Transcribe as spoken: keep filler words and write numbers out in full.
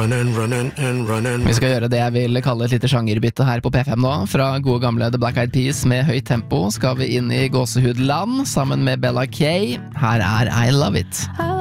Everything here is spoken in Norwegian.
Running, running, and running. Vi skal gjøre det jeg vil kalle et lite sjangerbytte her på P fem nå. Fra gode gamle The Black Eyed Peas med høyt tempo skal vi inn i gåsehudland sammen med Bella K. Her er I Love It.